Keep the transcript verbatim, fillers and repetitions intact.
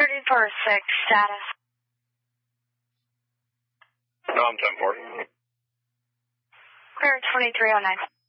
thirty-four six, status. No, I'm ten four. Clear twenty-three oh nine.